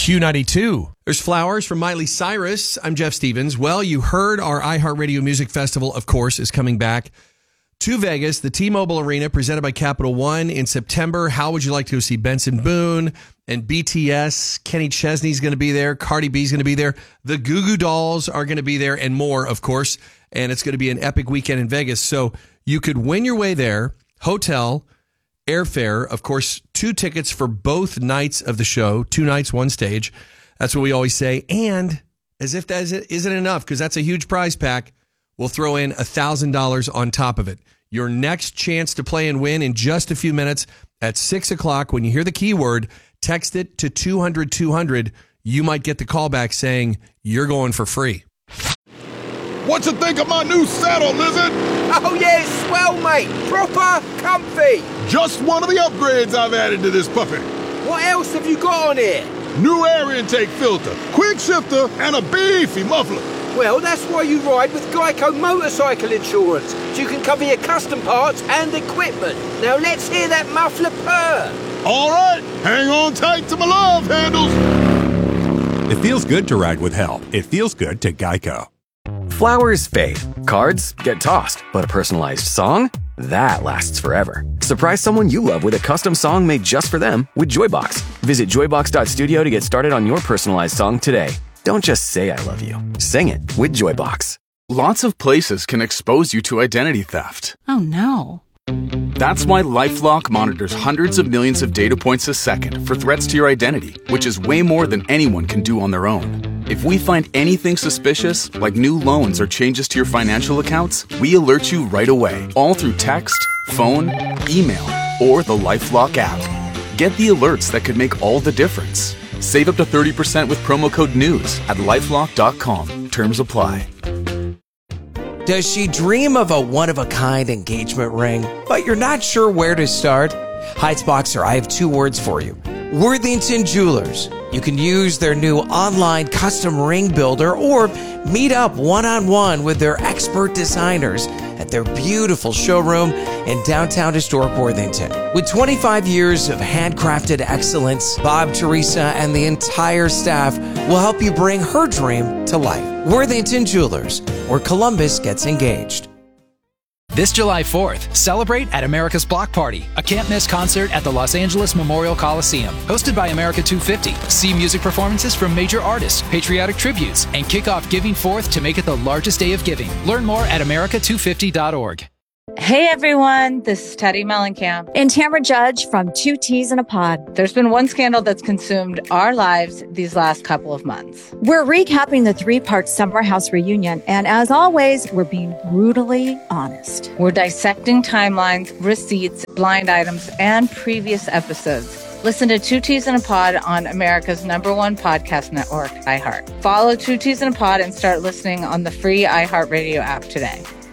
Q92. There's Flowers from Miley Cyrus. I'm Jeff Stevens. Well, you heard our iHeartRadio Music Festival, of course, is coming back to Vegas, the T-Mobile Arena, presented by Capital One in September. How would you like to go see Benson Boone and BTS? Kenny Chesney's going to be there. Cardi B's going to be there. The Goo Goo Dolls are going to be there and more, of course. And it's going to be an epic weekend in Vegas. So you could win your way there. Hotel, airfare, of course, 2 tickets for both nights of the show. 2 nights, 1 stage. That's what we always say. And as if that isn't enough, because that's a huge prize pack, we'll throw in $1,000 on top of it. Your next chance to play and win in just a few minutes at 6 o'clock. When you hear the keyword, text it to 200-200. You might get the call back saying you're going for free. What you think of my new saddle, Lizard? Oh, yeah, it's swell, mate. Proper comfy. Just one of the upgrades I've added to this puppy. What else have you got on here? New air intake filter, quick shifter, and a beefy muffler. Well, that's why you ride with Geico Motorcycle Insurance, so you can cover your custom parts and equipment. Now let's hear that muffler purr. All right, hang on tight to my love handles. It feels good to ride with help. It feels good to Geico. Flowers fade, cards get tossed, but a personalized song? That lasts forever. Surprise someone you love with a custom song made just for them with Joybox. Visit joybox.studio to get started on your personalized song today. Don't just say I love you. Sing it with Joybox. Lots of places can expose you to identity theft. Oh no. That's why LifeLock monitors hundreds of millions of data points a second for threats to your identity, which is way more than anyone can do on their own. If we find anything suspicious, like new loans or changes to your financial accounts, we alert you right away, all through text, phone, email, or the LifeLock app. Get the alerts that could make all the difference. Save up to 30% with promo code NEWS at LifeLock.com. Terms apply. Does she dream of a one-of-a-kind engagement ring, but you're not sure where to start? Heights Boxer, I have 2 words for you. Worthington Jewelers. You can use their new online custom ring builder or meet up one-on-one with their expert designers at their beautiful showroom in downtown historic Worthington. With 25 years of handcrafted excellence, Bob, Teresa, and the entire staff will help you bring her dream to life. Worthington Jewelers, where Columbus gets engaged. This July 4th, celebrate at America's Block Party, a can't-miss concert at the Los Angeles Memorial Coliseum. Hosted by America 250. See music performances from major artists, patriotic tributes, and kick off Giving Forth to make it the largest day of giving. Learn more at america250.org. Hey everyone, this is Teddy Mellencamp and Tamara Judge from 2 T's in a Pod. There's been one scandal that's consumed our lives these last couple of months. We're recapping the 3-part Summer House reunion, and as always, we're being brutally honest. We're dissecting timelines, receipts, blind items, and previous episodes. Listen to 2 T's in a Pod on America's #1 podcast network, iHeart. Follow 2 T's in a Pod and start listening on the free iHeartRadio app today.